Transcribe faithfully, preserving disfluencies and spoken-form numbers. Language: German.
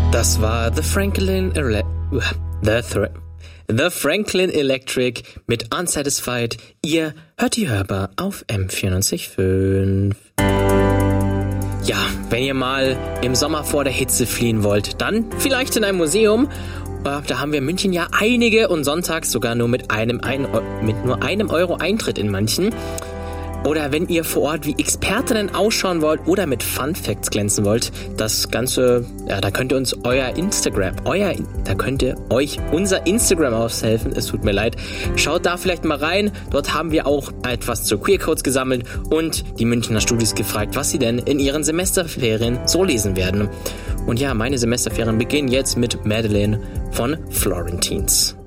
Das war The Franklin Ele- The, Thre- The Franklin Electric mit Unsatisfied. Ihr hört die Hörbar auf M vierundneunzig Komma fünf. Ja, wenn ihr mal im Sommer vor der Hitze fliehen wollt, dann vielleicht in einem Museum. Da haben wir in München ja einige und sonntags sogar nur mit einem, ein, mit nur einem Euro Eintritt in manchen. Oder wenn ihr vor Ort wie Expertinnen ausschauen wollt oder mit Fun Facts glänzen wollt, das Ganze, ja, da könnt ihr uns euer Instagram, euer, da könnt ihr euch unser Instagram aushelfen. Es tut mir leid. Schaut da vielleicht mal rein. Dort haben wir auch etwas zu Queercodes gesammelt und die Münchner Studis gefragt, was sie denn in ihren Semesterferien so lesen werden. Und ja, meine Semesterferien beginnen jetzt mit Madeleine von Florentines.